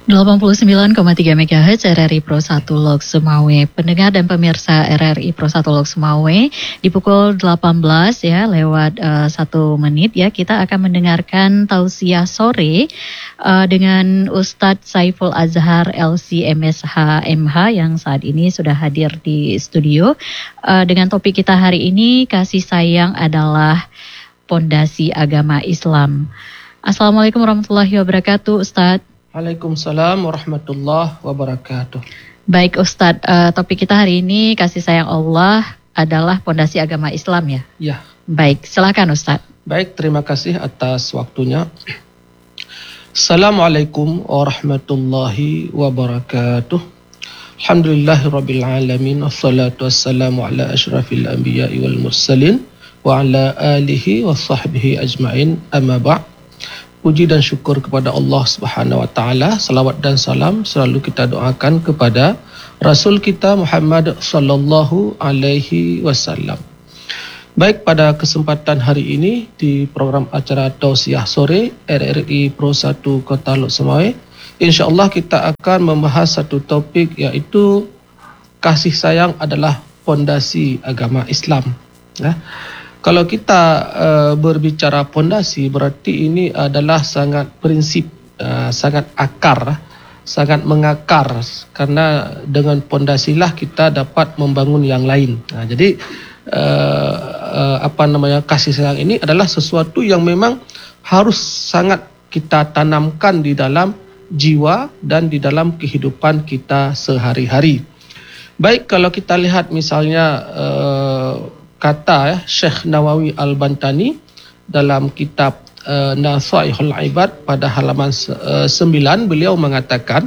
89,3 MHz RRI Pro 1 Lok Sumawe. Pendengar dan pemirsa RRI Pro 1 Lok Sumawe, di pukul 18 ya lewat 1 menit ya, kita akan mendengarkan tausiah sore dengan Ustadz Saiful Azhar LC MSH MH yang saat ini sudah hadir di studio. Dengan topik kita hari ini, kasih sayang adalah pondasi agama Islam. Assalamualaikum warahmatullahi wabarakatuh, Ustadz. Waalaikumsalam warahmatullahi wabarakatuh. Baik Ustadz, topik kita hari ini kasih sayang Allah adalah pondasi agama Islam ya? Ya. Baik, silakan Ustadz. Baik, terima kasih atas waktunya. Assalamualaikum warahmatullahi wabarakatuh. Alhamdulillahirabbil alamin, wassalatu wassalamu ala asyrafil anbiya'i wal mursalin wa ala alihi wa sahbihi ajma'in, amma ba'. Puji dan syukur kepada Allah Subhanahu wa taala. Salawat dan salam selalu kita doakan kepada Rasul kita Muhammad sallallahu alaihi wasallam. Baik, pada kesempatan hari ini di program acara Tausiah Sore RRI Pro 1 Kota Lok Sumawe, insyaallah kita akan membahas satu topik, yaitu kasih sayang adalah pondasi agama Islam. Ya. Kalau kita berbicara pondasi, berarti ini adalah sangat prinsip, sangat akar, sangat mengakar, karena dengan pondasilah kita dapat membangun yang lain. Jadi kasih sayang ini adalah sesuatu yang memang harus sangat kita tanamkan di dalam jiwa dan di dalam kehidupan kita sehari-hari. Baik, kalau kita lihat misalnya kata Syekh Nawawi Al-Bantani dalam kitab Nasaihul Ibad pada halaman 9, beliau mengatakan,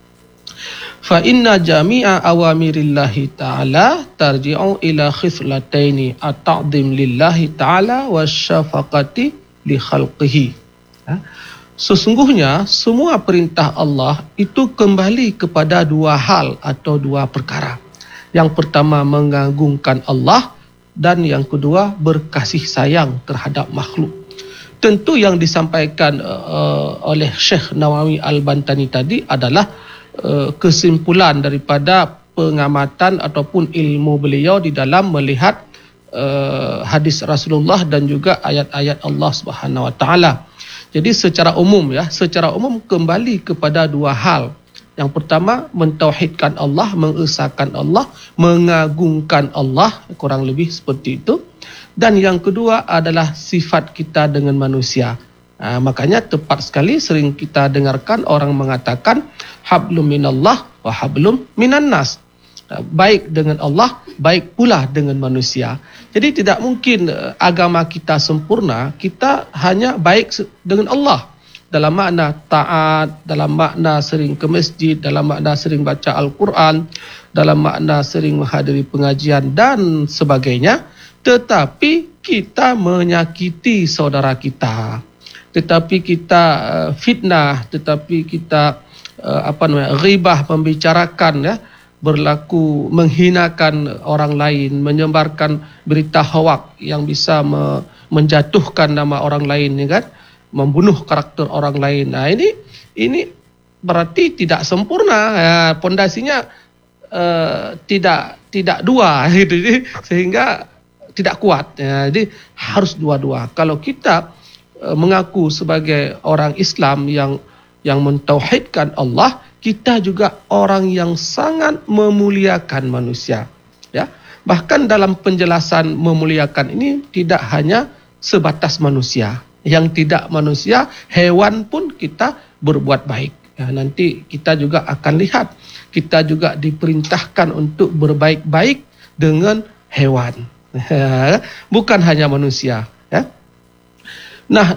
fa inna jami'a awamirillahi ta'ala tarji'u ila khislataini at-ta'zim lillahi ta'ala wasyafaqati li khalqihi. Sesungguhnya semua perintah Allah itu kembali kepada dua hal atau dua perkara. Yang pertama, mengagungkan Allah, dan yang kedua, berkasih sayang terhadap makhluk. Tentu yang disampaikan oleh Syekh Nawawi Al-Bantani tadi adalah kesimpulan daripada pengamatan ataupun ilmu beliau di dalam melihat hadis Rasulullah dan juga ayat-ayat Allah Subhanahu wa taala. Jadi secara umum kembali kepada dua hal. Yang pertama, mentauhidkan Allah, mengesahkan Allah, mengagungkan Allah, kurang lebih seperti itu. Dan yang kedua adalah sifat kita dengan manusia. Makanya tepat sekali sering kita dengarkan orang mengatakan hablum minallah wa hablum minan nas. Baik dengan Allah, baik pula dengan manusia. Jadi tidak mungkin agama kita sempurna, kita hanya baik dengan Allah. Dalam makna taat, dalam makna sering ke masjid, dalam makna sering baca Al-Quran, dalam makna sering menghadiri pengajian dan sebagainya. Tetapi kita menyakiti saudara kita, tetapi kita fitnah, tetapi kita ghibah, membicarakan, ya, berlaku menghinakan orang lain, menyebarkan berita hoak yang bisa menjatuhkan nama orang lain, ya kan? Membunuh karakter orang lain. Nah, ini berarti tidak sempurna, pondasinya tidak dua gitu, sehingga tidak kuat. Jadi harus dua-dua. Kalau kita mengaku sebagai orang Islam yang mentauhidkan Allah, kita juga orang yang sangat memuliakan manusia. Ya, bahkan dalam penjelasan memuliakan ini tidak hanya sebatas manusia. Yang tidak manusia, hewan pun kita berbuat baik. Ya, nanti kita juga akan lihat, kita juga diperintahkan untuk berbaik-baik dengan hewan. Bukan hanya manusia. Ya. Nah,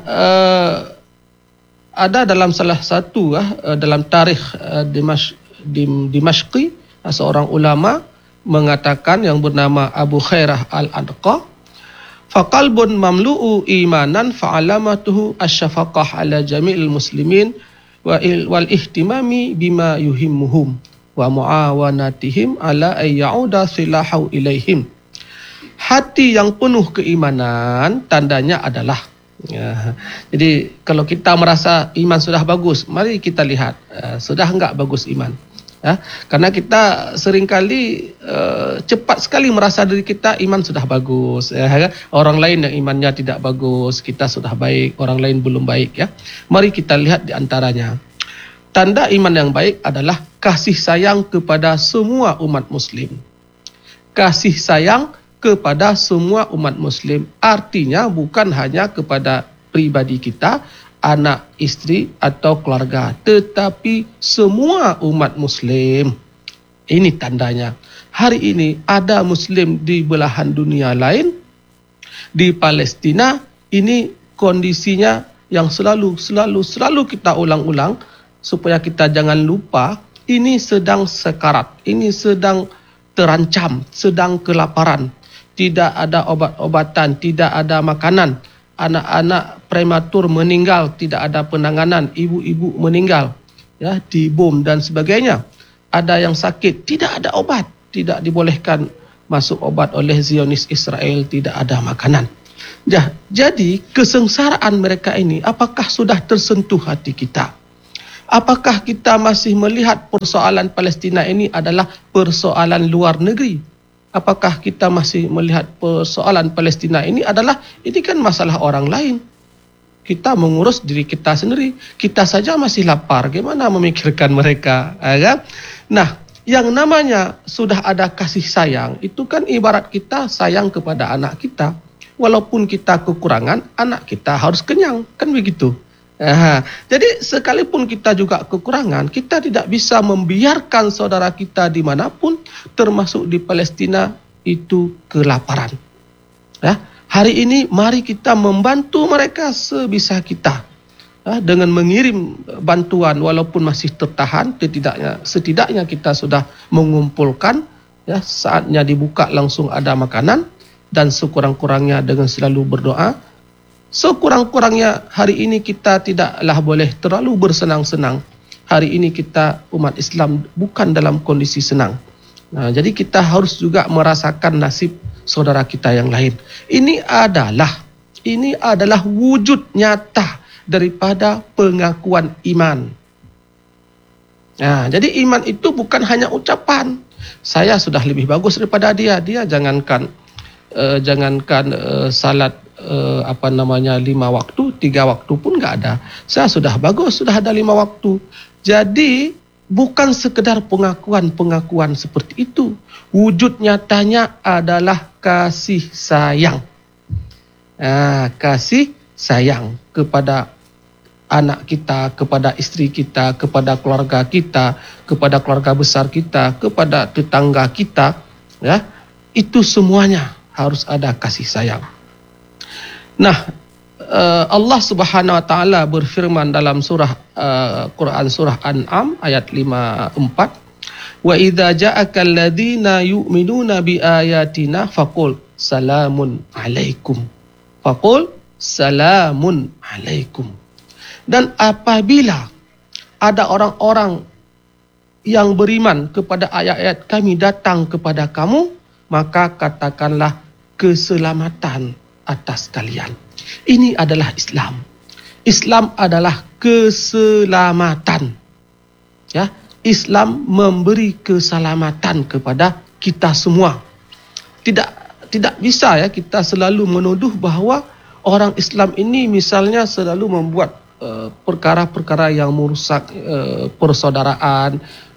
ada dalam salah satu dalam tarikh Dimashqi, seorang ulama mengatakan yang bernama Abu Khairah Al-Adqa, faqalbun mamlu'u imanan fa'alamatuhu asyafaqah ala jami'il muslimin wal ihtimami bima yuhimmuhum wa muawanatihim ala ayyauda silahu ilaihim. Hati yang penuh keimanan tandanya adalah Ya, jadi kalau kita merasa iman sudah bagus, mari kita lihat sudah enggak bagus iman. Ya, karena kita seringkali cepat sekali merasa diri kita iman sudah bagus. Ya, orang lain yang imannya tidak bagus, kita sudah baik, orang lain belum baik. Ya, mari kita lihat di antaranya. Tanda iman yang baik adalah kasih sayang kepada semua umat Muslim. Kasih sayang kepada semua umat Muslim. Artinya bukan hanya kepada pribadi kita, anak, istri atau keluarga, tetapi semua umat Muslim. Ini tandanya. Hari ini ada Muslim di belahan dunia lain, di Palestina, ini kondisinya yang selalu kita ulang-ulang supaya kita jangan lupa, ini sedang sekarat, ini sedang terancam, sedang kelaparan. Tidak ada obat-obatan, tidak ada makanan. Anak-anak prematur meninggal, tidak ada penanganan. Ibu-ibu meninggal, ya, dibom dan sebagainya. Ada yang sakit, tidak ada obat. Tidak dibolehkan masuk obat oleh Zionis Israel, tidak ada makanan. Ya, jadi kesengsaraan mereka ini, apakah sudah tersentuh hati kita? Apakah kita masih melihat persoalan Palestina ini adalah persoalan luar negeri? Apakah kita masih melihat persoalan Palestina ini kan masalah orang lain? Kita mengurus diri kita sendiri. Kita saja masih lapar, bagaimana memikirkan mereka? Ya? Nah, yang namanya sudah ada kasih sayang, itu kan ibarat kita sayang kepada anak kita. Walaupun kita kekurangan, anak kita harus kenyang, kan begitu? Jadi sekalipun kita juga kekurangan, kita tidak bisa membiarkan saudara kita dimanapun, termasuk di Palestina, itu kelaparan. Ya, hari ini mari kita membantu mereka sebisa kita, ya, dengan mengirim bantuan walaupun masih tertahan. Setidaknya kita sudah mengumpulkan, ya, saatnya dibuka langsung ada makanan, dan sekurang-kurangnya dengan selalu berdoa. Sekurang-kurangnya hari ini kita tidaklah boleh terlalu bersenang-senang. Hari ini kita umat Islam bukan dalam kondisi senang. Nah, jadi kita harus juga merasakan nasib saudara kita yang lain. Ini adalah wujud nyata daripada pengakuan iman. Nah, jadi iman itu bukan hanya ucapan. Saya sudah lebih bagus daripada dia. Dia jangankan salat 5 waktu, 3 waktu pun enggak ada. Saya sudah bagus, sudah ada 5 waktu. Jadi bukan sekedar pengakuan seperti itu. Wujud nyatanya adalah kasih sayang. Kasih sayang kepada anak kita, kepada istri kita, kepada keluarga kita, kepada keluarga besar kita, kepada tetangga kita, ya. Itu semuanya harus ada kasih sayang. Nah, Allah Subhanahu wa taala berfirman dalam surah Quran surah An'am ayat 54, "Wa idza ja'aka alladziina yu'minuna bi ayatina faqul salamun 'alaikum." Faqul salamun 'alaikum. Dan apabila ada orang-orang yang beriman kepada ayat-ayat kami datang kepada kamu, maka katakanlah keselamatan atas kalian. Ini adalah Islam. Islam adalah keselamatan. Ya, Islam memberi keselamatan kepada kita semua. Tidak bisa ya kita selalu menuduh bahwa orang Islam ini misalnya selalu membuat perkara-perkara yang merusak persaudaraan,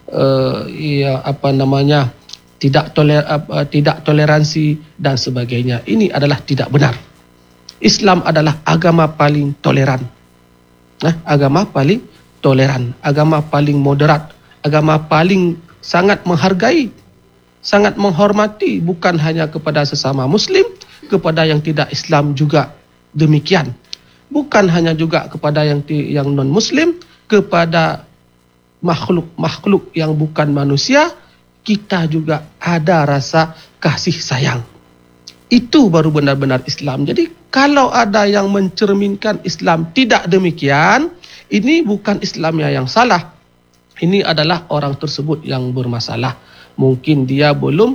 tidak toleransi dan sebagainya. Ini adalah tidak benar. Islam adalah agama paling toleran. Agama paling toleran, agama paling moderat, agama paling sangat menghargai, sangat menghormati, bukan hanya kepada sesama Muslim, kepada yang tidak Islam juga demikian. Bukan hanya juga kepada yang non-Muslim, kepada makhluk-makhluk yang bukan manusia, kita juga ada rasa kasih sayang. Itu baru benar-benar Islam. Jadi kalau ada yang mencerminkan Islam tidak demikian, ini bukan Islamnya yang salah. Ini adalah orang tersebut yang bermasalah. Mungkin dia belum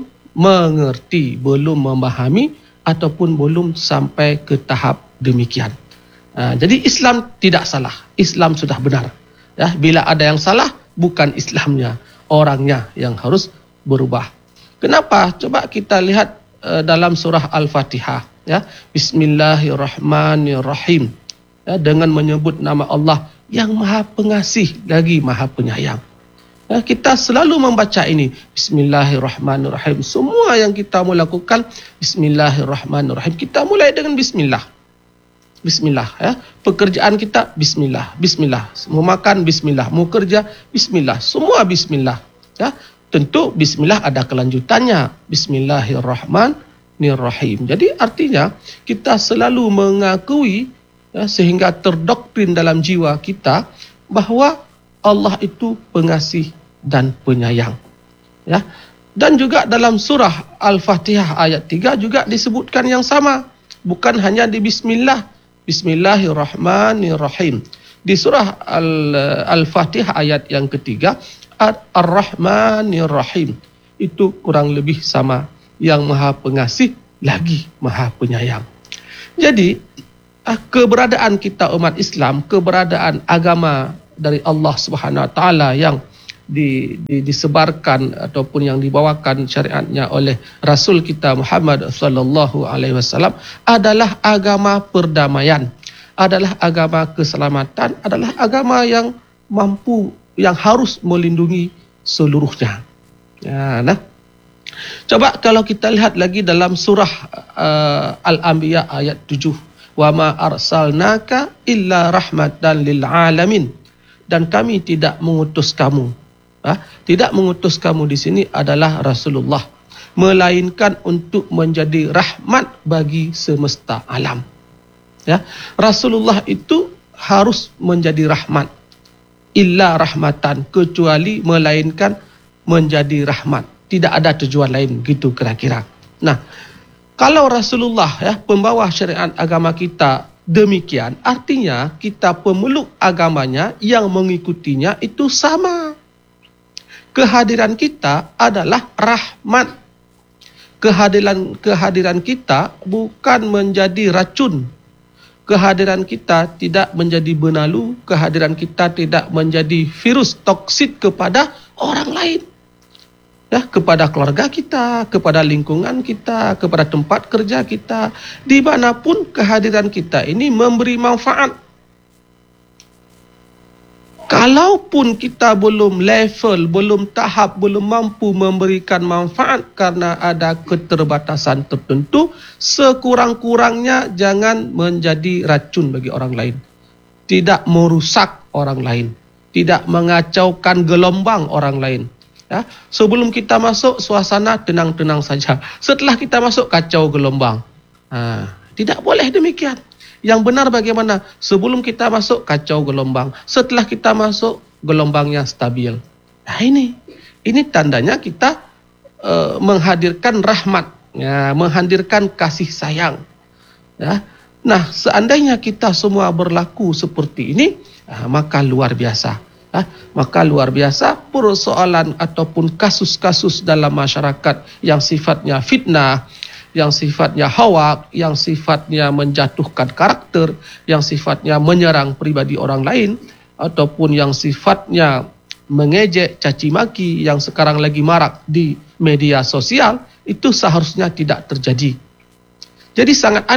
mengerti, belum memahami, ataupun belum sampai ke tahap demikian. Jadi Islam tidak salah, Islam sudah benar. Ya, bila ada yang salah, bukan Islamnya, orangnya yang harus berubah. Kenapa? Coba kita lihat dalam surah Al-Fatihah. Ya, Bismillahirrahmanirrahim. Ya, dengan menyebut nama Allah yang Maha Pengasih lagi Maha Penyayang. Ya, kita selalu membaca ini, Bismillahirrahmanirrahim. Semua yang kita mau lakukan, Bismillahirrahmanirrahim. Kita mulai dengan Bismillah. Bismillah, ya. Pekerjaan kita Bismillah, Bismillah. Mau makan Bismillah, mau kerja Bismillah, semua Bismillah. Ya. Tentu Bismillah ada kelanjutannya, Bismillahirrahmanirrahim. Jadi artinya kita selalu mengakui, ya, sehingga terdoktrin dalam jiwa kita bahwa Allah itu pengasih dan penyayang. Ya. Dan juga dalam surah Al-Fatihah ayat 3 juga disebutkan yang sama. Bukan hanya di Bismillah, Bismillahirrahmanirrahim. Di surah Al-Fatihah ayat yang ketiga, Ar-Rahmanirrahim. Itu kurang lebih sama. Yang Maha Pengasih lagi Maha Penyayang. Jadi, keberadaan kita umat Islam, keberadaan agama dari Allah Subhanahu Wa Taala yang disebarkan ataupun yang dibawakan syariatnya oleh Rasul kita Muhammad sallallahu alaihi wasallam adalah agama perdamaian, adalah agama keselamatan, adalah agama yang mampu, yang harus melindungi seluruhnya. Ya, nah, coba kalau kita lihat lagi dalam surah Al-Anbiya ayat 7, wa ma arsalnaka illa rahmatan lil alamin, dan kami tidak mengutus kamu. Tidak mengutus kamu di sini adalah Rasulullah, melainkan untuk menjadi rahmat bagi semesta alam. Ya, Rasulullah itu harus menjadi rahmat. Illa rahmatan, kecuali melainkan menjadi rahmat. Tidak ada tujuan lain, gitu kira-kira. Nah, kalau Rasulullah, ya, pembawa syariat agama kita demikian, artinya kita pemeluk agamanya yang mengikutinya itu sama. Kehadiran kita adalah rahmat. Kehadiran kita bukan menjadi racun. Kehadiran kita tidak menjadi benalu. Kehadiran kita tidak menjadi virus toksik kepada orang lain. Ya, kepada keluarga kita, kepada lingkungan kita, kepada tempat kerja kita. Dimanapun kehadiran kita ini memberi manfaat. Kalaupun kita belum level, belum tahap, belum mampu memberikan manfaat karena ada keterbatasan tertentu, sekurang-kurangnya jangan menjadi racun bagi orang lain. Tidak merusak orang lain. Tidak mengacaukan gelombang orang lain. Ya, sebelum kita masuk, suasana tenang-tenang saja. Setelah kita masuk, kacau gelombang. Tidak boleh demikian. Yang benar bagaimana? Sebelum kita masuk, kacau gelombang. Setelah kita masuk, gelombangnya stabil. Nah, ini tandanya kita menghadirkan rahmat, ya, menghadirkan kasih sayang. Ya. Nah, seandainya kita semua berlaku seperti ini, maka luar biasa. Maka luar biasa persoalan ataupun kasus-kasus dalam masyarakat yang sifatnya fitnah, yang sifatnya hawak, yang sifatnya menjatuhkan karakter, yang sifatnya menyerang pribadi orang lain, ataupun yang sifatnya mengejek, caci maki, yang sekarang lagi marak di media sosial, itu seharusnya tidak terjadi. Jadi sangat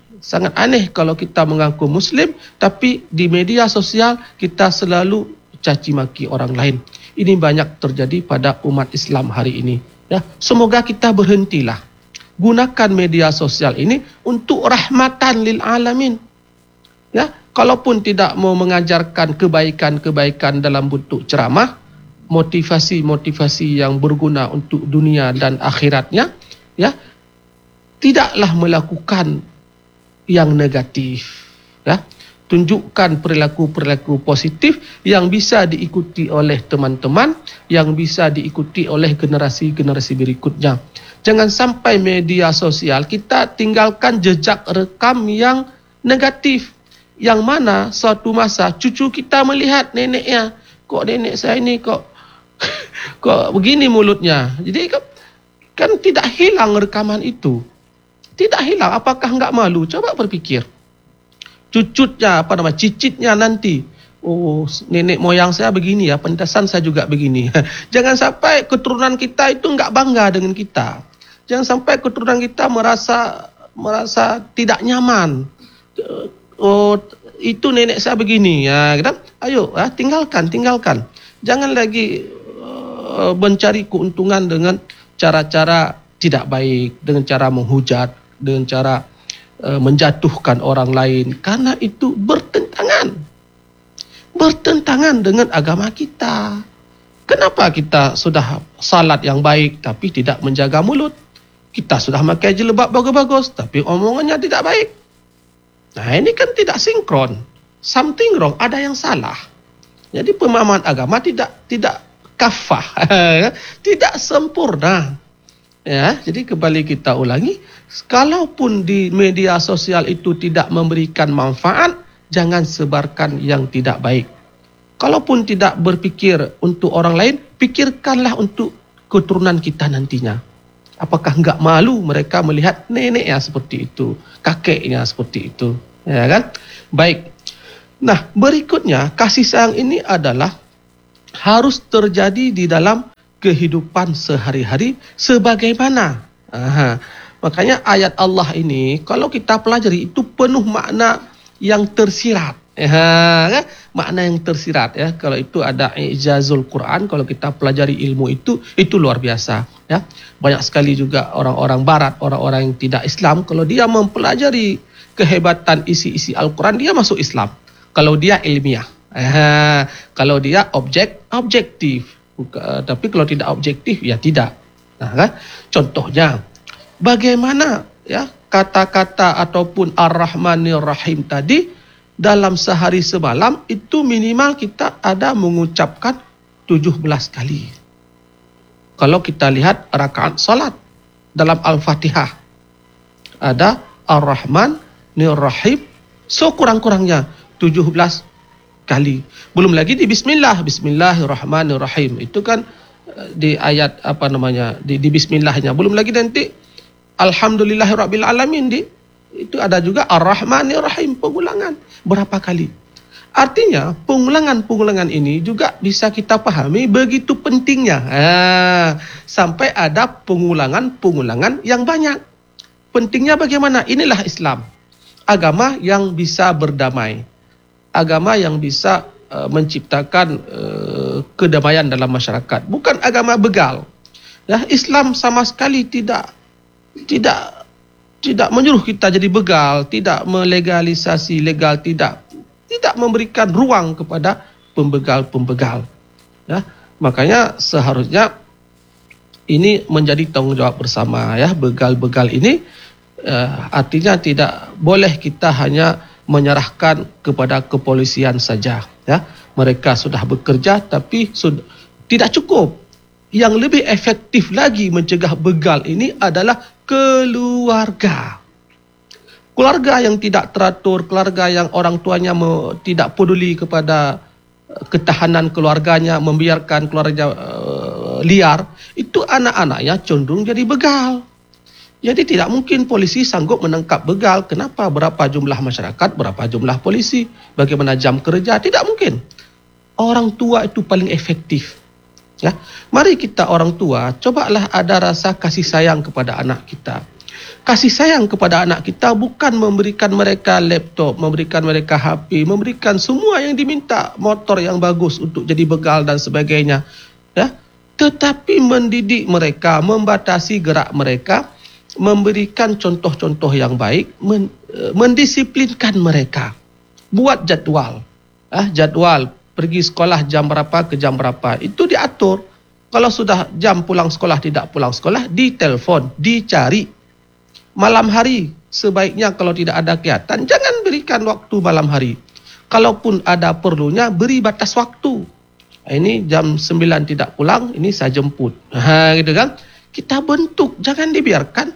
aneh kalau kita mengaku Muslim, tapi di media sosial kita selalu caci maki orang lain. Ini banyak terjadi pada umat Islam hari ini. Ya, semoga kita berhentilah. Gunakan media sosial ini untuk rahmatan lil alamin. Ya, kalaupun tidak mau mengajarkan kebaikan-kebaikan dalam bentuk ceramah, motivasi-motivasi yang berguna untuk dunia dan akhiratnya, ya, tidaklah melakukan yang negatif. Ya, tunjukkan perilaku-perilaku positif yang bisa diikuti oleh teman-teman, yang bisa diikuti oleh generasi-generasi berikutnya. Jangan sampai media sosial kita tinggalkan jejak rekam yang negatif. Yang mana suatu masa cucu kita melihat neneknya, kok nenek saya ini kok begini mulutnya. Jadi kan tidak hilang rekaman itu. Tidak hilang, apakah enggak malu? Coba berpikir. cucutnya, cicitnya nanti. Oh, nenek moyang saya begini ya, pantasan saya juga begini. Jangan sampai keturunan kita itu enggak bangga dengan kita. Jangan sampai keturunan kita merasa tidak nyaman. Oh, itu nenek saya begini ya, kan? Ayo, tinggalkan. Jangan lagi mencari keuntungan dengan cara-cara tidak baik, dengan cara menghujat, dengan cara menjatuhkan orang lain, karena itu bertentangan dengan agama kita. Kenapa kita sudah salat yang baik tapi tidak menjaga mulut? Kita sudah pakai jilbab bagus-bagus tapi omongannya tidak baik. Nah, ini kan tidak sinkron. Something wrong, ada yang salah. Jadi pemahaman agama tidak kafah, tidak sempurna. Ya, jadi kembali kita ulangi, kalaupun di media sosial itu tidak memberikan manfaat, jangan sebarkan yang tidak baik. Kalaupun tidak berpikir untuk orang lain, pikirkanlah untuk keturunan kita nantinya. Apakah enggak malu mereka melihat neneknya seperti itu, kakeknya seperti itu, ya kan? Baik. Nah, berikutnya kasih sayang ini adalah harus terjadi di dalam kehidupan sehari-hari sebagaimana. Makanya ayat Allah ini kalau kita pelajari itu penuh makna yang tersirat. Makna yang tersirat ya. Kalau itu ada ijazul Quran, kalau kita pelajari ilmu itu luar biasa ya. Banyak sekali juga orang-orang barat, orang-orang yang tidak Islam, kalau dia mempelajari kehebatan isi-isi Al-Quran, dia masuk Islam. Kalau dia ilmiah. Kalau dia objektif. Tapi kalau tidak objektif ya tidak. Nah, kan? Contohnya bagaimana ya kata-kata ataupun Ar-Rahmanir Rahim tadi dalam sehari semalam itu minimal kita ada mengucapkan 17 kali. Kalau kita lihat rakaat salat dalam Al-Fatihah ada Ar-Rahmanir Rahim sekurang-kurangnya 17 kali. Belum lagi di Bismillahirrahmanirrahim. Itu kan di ayat di Bismillahnya. Belum lagi nanti Alhamdulillahirabbil alamin itu ada juga Ar-Rahmanir-Rahim, pengulangan berapa kali. Artinya pengulangan ini juga bisa kita pahami begitu pentingnya. Sampai ada pengulangan yang banyak. Pentingnya bagaimana? Inilah Islam. Agama yang bisa berdamai. Agama yang bisa menciptakan kedamaian dalam masyarakat. Bukan agama begal. Ya, Islam sama sekali tidak menyuruh kita jadi begal, tidak melegalisasi legal, tidak memberikan ruang kepada pembegal-pembegal. Ya, makanya seharusnya ini menjadi tanggung jawab bersama ya. Begal-begal ini artinya tidak boleh kita hanya menyerahkan kepada kepolisian saja ya. Mereka sudah bekerja tapi tidak cukup. Yang lebih efektif lagi mencegah begal ini adalah keluarga. Keluarga yang tidak teratur, keluarga yang orang tuanya tidak peduli kepada ketahanan keluarganya, membiarkan keluarga liar, itu anak-anaknya cenderung jadi begal. Jadi tidak mungkin polisi sanggup menangkap begal. Kenapa? Berapa jumlah masyarakat, berapa jumlah polisi, bagaimana jam kerja, tidak mungkin. Orang tua itu paling efektif. Ya, mari kita orang tua cobalah ada rasa kasih sayang kepada anak kita. Kasih sayang kepada anak kita bukan memberikan mereka laptop, memberikan mereka HP, memberikan semua yang diminta, motor yang bagus untuk jadi begal dan sebagainya. Ya, tetapi mendidik mereka, membatasi gerak mereka, memberikan contoh-contoh yang baik, mendisiplinkan mereka. Buat jadwal. Jadwal pergi sekolah jam berapa ke jam berapa. Itu diatur. Kalau sudah jam pulang sekolah tidak pulang sekolah, ditelepon, dicari. Malam hari sebaiknya kalau tidak ada kegiatan, jangan berikan waktu malam hari. Kalaupun ada perlunya, beri batas waktu. Ini jam 9 tidak pulang, ini saya jemput. Gitu kan? Kita bentuk, jangan dibiarkan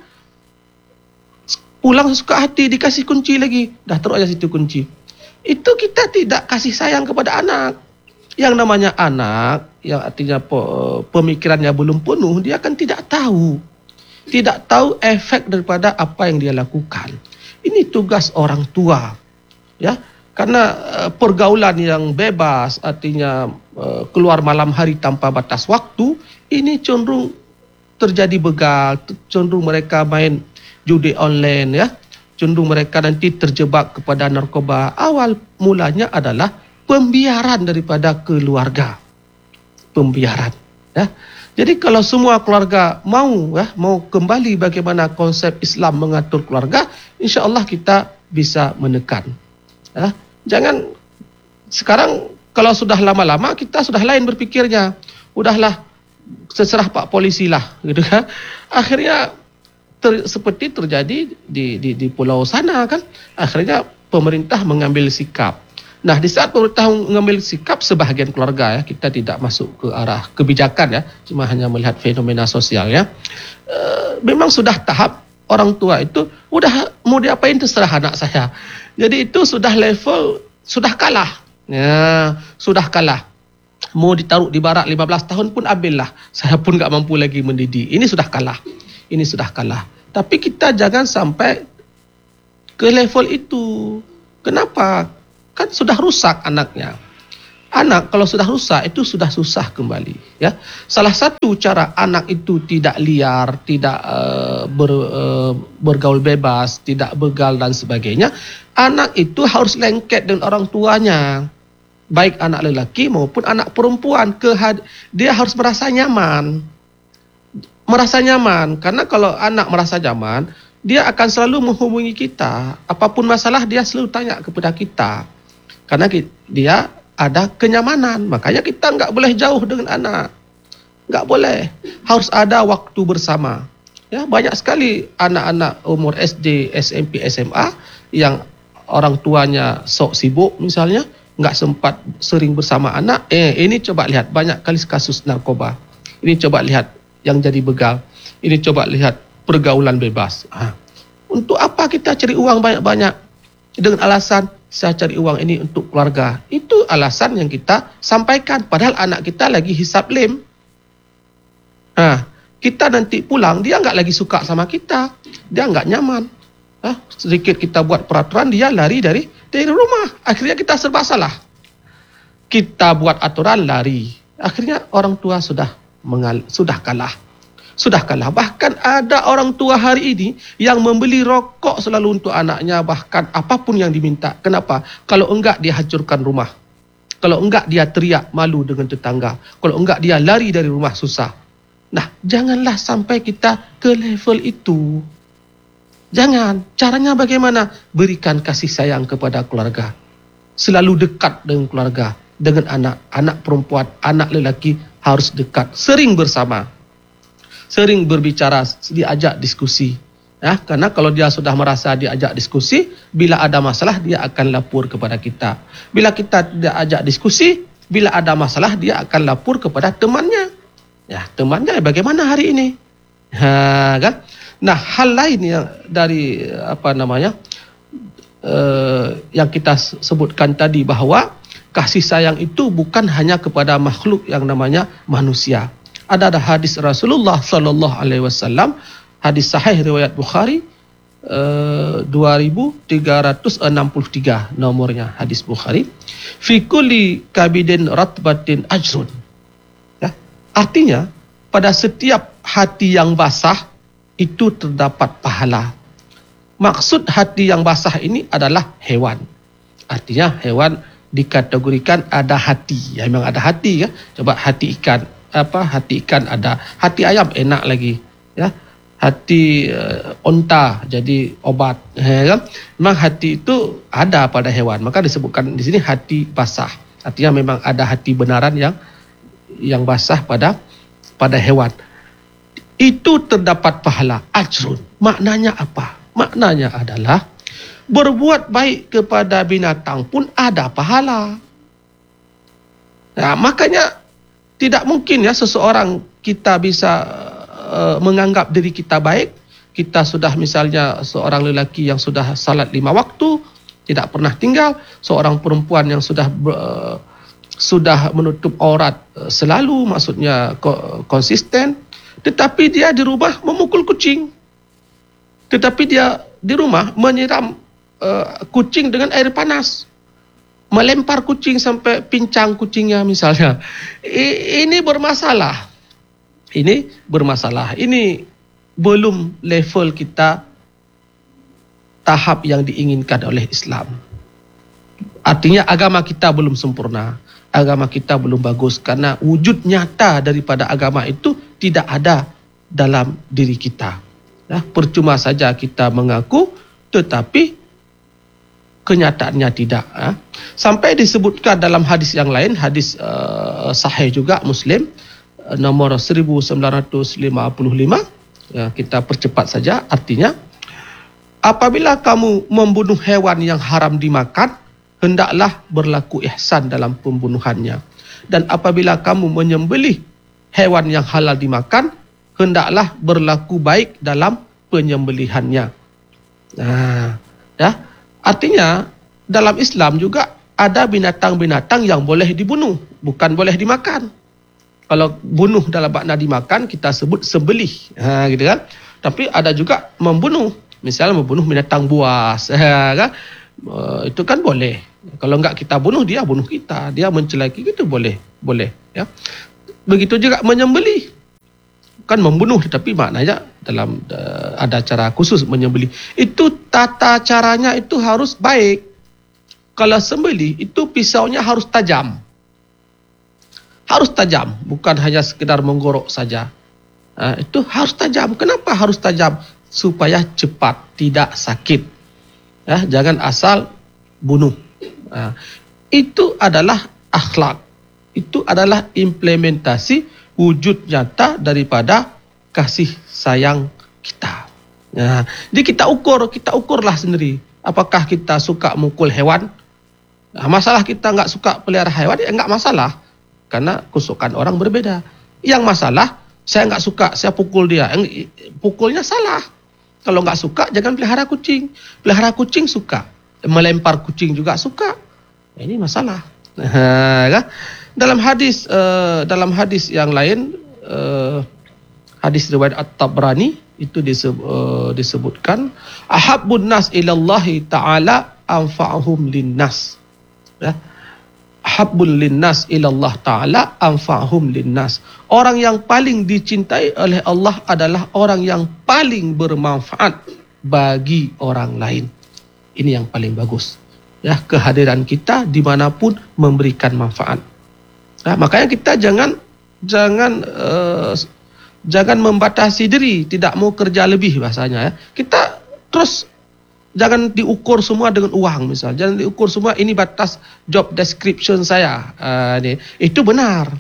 pulang sesuka hati, dikasih kunci lagi. Dah terus aja situ kunci. Itu kita tidak kasih sayang kepada anak. Yang namanya anak, yang artinya pemikirannya belum penuh, dia akan tidak tahu. Tidak tahu efek daripada apa yang dia lakukan. Ini tugas orang tua. ya. Karena pergaulan yang bebas, artinya keluar malam hari tanpa batas waktu, ini cenderung terjadi begal, cenderung mereka main judi online, ya. Cenderung mereka nanti terjebak kepada narkoba. Awal mulanya adalah pembiaran daripada keluarga. Pembiaran, ya. Jadi kalau semua keluarga mau kembali bagaimana konsep Islam mengatur keluarga, insya-Allah kita bisa menekan. Ya. Jangan sekarang kalau sudah lama-lama kita sudah lain berpikirnya. Udahlah terserah Pak Polisi lah, gitu kan. Akhirnya seperti terjadi di pulau sana kan. Akhirnya pemerintah mengambil sikap. Nah, di saat pemerintah mengambil sikap, sebahagian keluarga, ya, kita tidak masuk ke arah kebijakan, ya, cuma hanya melihat fenomena sosial, ya. Memang sudah tahap orang tua itu udah mau diapain terserah anak saya. Jadi itu sudah level, sudah kalah. Ya, sudah kalah. Mau ditaruh di barak 15 tahun pun ambillah. Saya pun gak mampu lagi mendidik. Ini sudah kalah. Ini sudah kalah. Tapi kita jangan sampai ke level itu. Kenapa? Kan sudah rusak anaknya. Anak kalau sudah rusak itu sudah susah kembali, ya. Salah satu cara anak itu tidak liar, tidak bergaul bebas, tidak begal dan sebagainya, anak itu harus lengket dengan orang tuanya. Baik anak lelaki maupun anak perempuan, dia harus merasa nyaman. Merasa nyaman, karena kalau anak merasa nyaman, dia akan selalu menghubungi kita. Apapun masalah dia selalu tanya kepada kita. Karena dia ada kenyamanan, makanya kita nggak boleh jauh dengan anak, nggak boleh, harus ada waktu bersama. Ya, banyak sekali anak-anak umur SD, SMP, SMA yang orang tuanya sok sibuk misalnya, nggak sempat sering bersama anak. Ini coba lihat banyak kali kasus narkoba. Ini coba lihat yang jadi begal. Ini coba lihat pergaulan bebas. Untuk apa kita cari uang banyak-banyak dengan alasan saya cari uang ini untuk keluarga? Itu alasan yang kita sampaikan. Padahal anak kita lagi hisap lem. Kita nanti pulang, dia nggak lagi suka sama kita. Dia nggak nyaman. Sedikit kita buat peraturan, dia lari dari rumah. Akhirnya kita serba salah. Kita buat aturan, lari. Akhirnya orang tua sudah kalah. Sudah kalah. Bahkan ada orang tua hari ini yang membeli rokok selalu untuk anaknya, bahkan apapun yang diminta. Kenapa? Kalau enggak dia hancurkan rumah. Kalau enggak dia teriak malu dengan tetangga. Kalau enggak dia lari dari rumah susah. Nah, janganlah sampai kita ke level itu. Jangan. Caranya bagaimana? Berikan kasih sayang kepada keluarga. Selalu dekat dengan keluarga. Dengan anak perempuan, anak lelaki harus dekat. Sering bersama. Sering berbicara, diajak diskusi. Ya, karena kalau dia sudah merasa diajak diskusi, bila ada masalah dia akan lapor kepada kita. Bila kita tidak ajak diskusi, bila ada masalah dia akan lapor kepada temannya. Ya, temannya bagaimana hari ini? Kan? Nah, hal lain yang dari yang kita sebutkan tadi, bahwa kasih sayang itu bukan hanya kepada makhluk yang namanya manusia. Ada hadis Rasulullah sallallahu alaihi wasallam, hadis sahih riwayat Bukhari, 2363 nomornya hadis Bukhari. Fi kulli kabidin ratbatin ajrun. Ya, artinya pada setiap hati yang basah itu terdapat pahala. Maksud hati yang basah ini adalah hewan. Artinya hewan dikategorikan ada hati. Ya, memang ada hati, ya. Coba hati ikan. Hati ikan ada, hati ayam enak lagi, ya. Hati onta jadi obat, ya kan? Memang hati itu ada pada hewan, maka disebutkan di sini hati basah. Artinya memang ada hati benaran yang basah pada hewan. Itu terdapat pahala, ajrun. Maknanya apa? Maknanya adalah berbuat baik kepada binatang pun ada pahala. Nah, makanya tidak mungkin, ya, seseorang kita bisa menganggap diri kita baik. Kita sudah misalnya seorang lelaki yang sudah salat 5 waktu, tidak pernah tinggal. Seorang perempuan yang sudah menutup aurat selalu, maksudnya konsisten. Tetapi dia di rumah memukul kucing. Tetapi dia di rumah menyiram kucing dengan air panas, melempar kucing sampai pincang kucingnya misalnya. Ini bermasalah. Ini belum level kita tahap yang diinginkan oleh Islam. Artinya agama kita belum sempurna, agama kita belum bagus, karena wujud nyata daripada agama itu tidak ada dalam diri kita. Percuma saja kita mengaku tetapi kenyataannya tidak. Sampai disebutkan dalam hadis yang lain, hadis sahih juga Muslim, nomor 1955. Kita percepat saja. Artinya, apabila kamu membunuh hewan yang haram dimakan, hendaklah berlaku ihsan dalam pembunuhannya. Dan apabila kamu menyembelih hewan yang halal dimakan, hendaklah berlaku baik dalam penyembelihannya. Artinya dalam Islam juga ada binatang-binatang yang boleh dibunuh, bukan boleh dimakan. Kalau bunuh dalam makna dimakan, kita sebut sembelih, gitu kan. Tapi ada juga membunuh, misalnya membunuh binatang buas, kan? Itu kan boleh. Kalau enggak kita bunuh, dia bunuh kita, dia mencelaki, itu boleh, ya. Begitu juga menyembelih. Kan membunuh, tetapi maknanya dalam ada cara khusus menyembelih. Itu tata caranya itu harus baik. Kalau sembelih itu pisaunya harus tajam. Harus tajam, bukan hanya sekedar menggorok saja. Itu harus tajam. Kenapa harus tajam? Supaya cepat, tidak sakit. Jangan asal bunuh. Itu adalah akhlak. Itu adalah implementasi wujud nyata daripada kasih sayang kita. Jadi kita ukurlah sendiri. Apakah kita suka mukul hewan? Masalah kita enggak suka pelihara hewan, enggak masalah. Karena kesukaan orang berbeda. Yang masalah, saya enggak suka, saya pukul dia. Pukulnya salah. Kalau enggak suka, jangan pelihara kucing. Pelihara kucing suka. Melempar kucing juga suka. Ini masalah. Dalam hadis yang lain, hadis riwayat At-Tabrani itu disebutkan, ahabbun nas ilallahi ta'ala anfa'uhum linnas. Ahabbun linnas ilallah ta'ala anfa'uhum linnas. Orang yang paling dicintai oleh Allah adalah orang yang paling bermanfaat bagi orang lain. Ini yang paling bagus. Kehadiran kita dimanapun memberikan manfaat. Makanya kita jangan membatasi diri, tidak mau kerja lebih bahasanya. Kita terus jangan diukur semua dengan uang misal. Jangan diukur semua ini batas job description saya. Itu benar.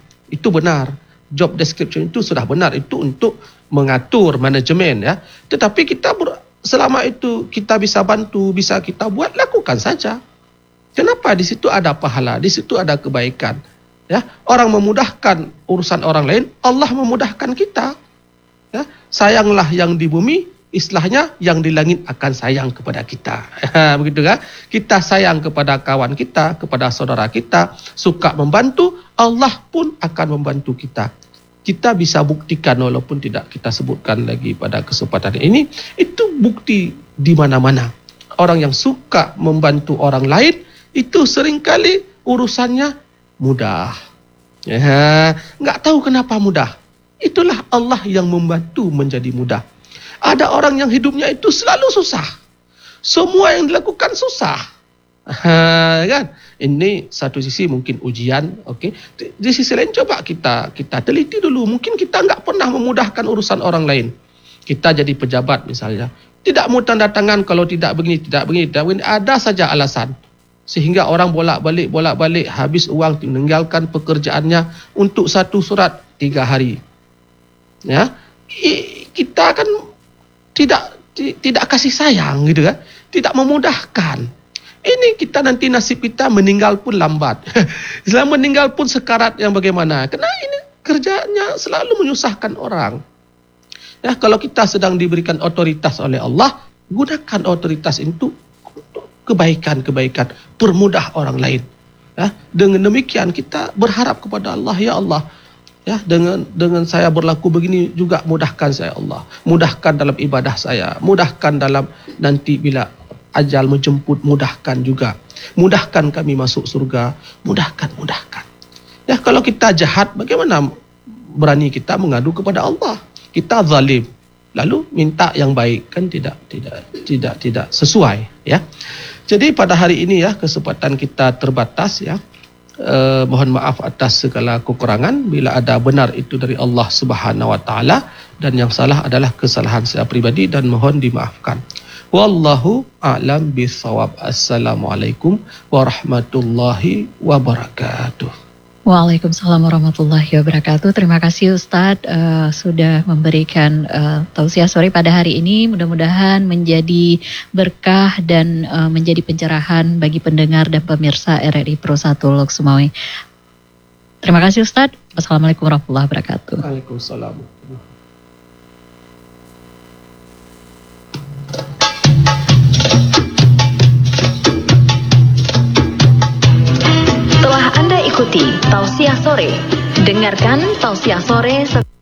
Job description itu sudah benar. Itu untuk mengatur manajemen, ya. Tetapi kita selama itu kita bisa bantu, bisa kita buat, lakukan saja. Kenapa? Di situ ada pahala, di situ ada kebaikan. Ya, orang memudahkan urusan orang lain, Allah memudahkan kita. Ya, sayanglah yang di bumi, istilahnya yang di langit akan sayang kepada kita. Begitu kan? Kita sayang kepada kawan kita, kepada saudara kita, suka membantu, Allah pun akan membantu kita. Kita bisa buktikan walaupun tidak kita sebutkan lagi pada kesempatan ini, itu bukti di mana-mana. Orang yang suka membantu orang lain, itu seringkali urusannya mudah. Enggak tahu kenapa mudah. Itulah Allah yang membantu menjadi mudah. Ada orang yang hidupnya itu selalu susah. Semua yang dilakukan susah. Kan? Ini satu sisi mungkin ujian, okey. Di sisi lain coba kita teliti dulu. Mungkin kita enggak pernah memudahkan urusan orang lain. Kita jadi pejabat misalnya, tidak mau tanda tangan kalau tidak begini. Ada saja alasan. Sehingga orang bolak-balik habis uang, meninggalkan pekerjaannya untuk satu surat 3 hari. Ya, kita kan tidak kasih sayang gitu kan, tidak memudahkan. Ini kita nanti nasib kita meninggal pun lambat. Selama meninggal pun sekarat yang bagaimana? Karena ini kerjanya selalu menyusahkan orang. Ya, kalau kita sedang diberikan otoritas oleh Allah, gunakan otoritas itu kebaikan, permudah orang lain. Ya, dengan demikian kita berharap kepada Allah, ya Allah, ya, dengan saya berlaku begini juga mudahkan saya Allah, mudahkan dalam ibadah saya, mudahkan dalam nanti bila ajal menjemput, mudahkan juga. Mudahkan kami masuk surga, mudahkan. Ya, kalau kita jahat, bagaimana berani kita mengadu kepada Allah? Kita zalim, lalu minta yang baik, kan tidak sesuai, ya. Jadi pada hari ini ya, kesempatan kita terbatas ya. Mohon maaf atas segala kekurangan. Bila ada benar itu dari Allah Subhanahu wa taala dan yang salah adalah kesalahan saya pribadi dan mohon dimaafkan. Wallahu a'lam bishawab. Assalamualaikum warahmatullahi wabarakatuh. Waalaikumsalam warahmatullahi wabarakatuh. Terima kasih Ustadz sudah memberikan tausiah sore pada hari ini. Mudah-mudahan menjadi berkah dan menjadi pencerahan bagi pendengar dan pemirsa RRI Pro 1 Lok Sumawe. Terima kasih Ustadz. Wassalamualaikum warahmatullahi wabarakatuh. Waalaikumsalam. Telah Anda ikuti Tausiah Sore. Dengarkan Tausiah Sore